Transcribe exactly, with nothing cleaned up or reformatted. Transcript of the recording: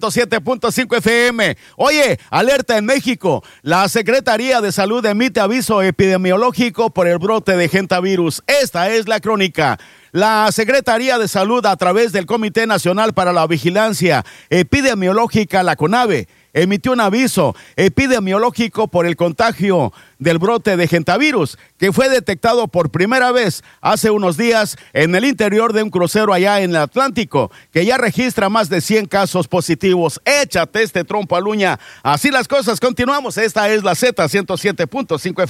siete punto cinco F M. Oye, alerta en México. La Secretaría de Salud emite aviso epidemiológico por el brote de gentavirus. Esta es la crónica. La Secretaría de Salud, a través del Comité Nacional para la Vigilancia Epidemiológica, la CONAVE, emitió un aviso epidemiológico por el contagio del brote de gentavirus, que fue detectado por primera vez hace unos días en el interior de un crucero allá en el Atlántico, que ya registra más de cien casos positivos. Échate este trompo a luña. Así las cosas, continuamos. Esta es la Z ciento siete punto cinco F M.